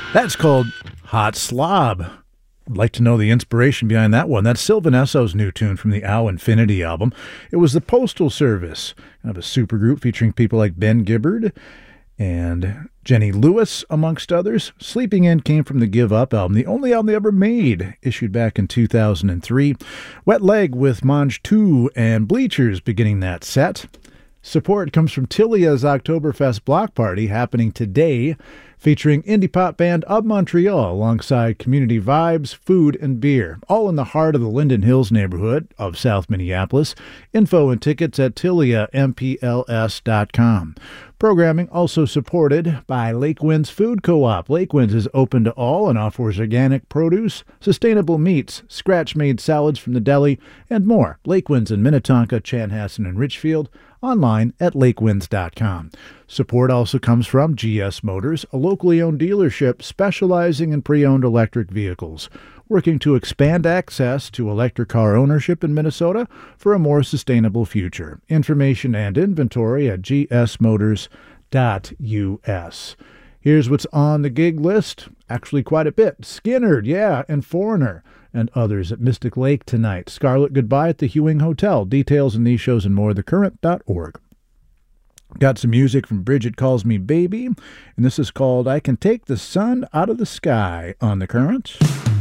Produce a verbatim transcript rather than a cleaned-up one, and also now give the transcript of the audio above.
That's called Hot Slob. I'd like to know the inspiration behind that one. That's Sylvan Esso's new tune from the Ow Infinity album. It was the Postal Service, kind of a supergroup featuring people like Ben Gibbard and Jenny Lewis, amongst others. Sleeping In came from the Give Up album, the only album they ever made, issued back in two thousand three. Wet Leg with Mange two and Bleachers beginning that set. Support comes from Tilia's Oktoberfest Block Party happening today, featuring indie pop band of Montreal alongside community vibes, food, and beer, all in the heart of the Linden Hills neighborhood of South Minneapolis. Info and tickets at tilia m p l s dot com. Programming also supported by Lake Winds Food Co-op. Lake Winds is open to all and offers organic produce, sustainable meats, scratch-made salads from the deli, and more. Lake Winds in Minnetonka, Chanhassen, and Richfield. Online at lake winds dot com. Support also comes from G S Motors, a locally owned dealership specializing in pre-owned electric vehicles, working to expand access to electric car ownership in Minnesota for a more sustainable future. Information and inventory at g s motors dot u s. Here's what's on the gig list. Actually quite a bit. Skinnerd, yeah, and Foreigner, and others at Mystic Lake tonight. Scarlet Goodbye at the Hewing Hotel. Details in these shows and more, the current dot org. Got some music from Bridget Calls Me Baby, and this is called I Can Take the Sun Out of the Sky on The Current.